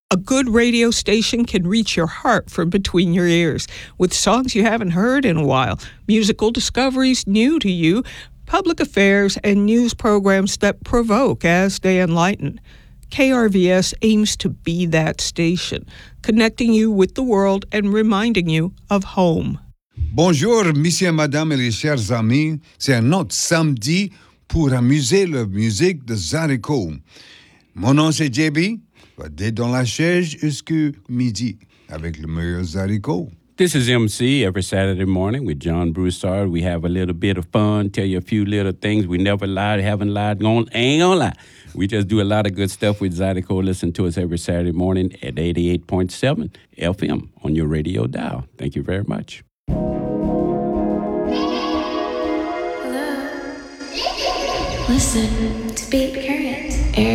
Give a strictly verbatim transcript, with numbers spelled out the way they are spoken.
A good radio station can reach your heart from between your ears with songs you haven't heard in a while, musical discoveries new to you, public affairs, and news programs that provoke as they enlighten. K R V S aims to be that station, connecting you with the world and reminding you of home. Bonjour, messieurs, madame et les chers amis. C'est un autre samedi pour amuser la musique de Zydeco. Mon nom c'est J B. Dès dans la chaise jusqu'à midi avec le meilleur Zydeco. This is M C every Saturday morning with John Broussard. We have a little bit of fun, tell you a few little things. We never lied, haven't lied, gonna, ain't gonna lie. We just do a lot of good stuff with Zydeco. Listen to us every Saturday morning at eighty-eight point seven F M on your radio dial. Thank you very much. Hello. Listen to Beat Current.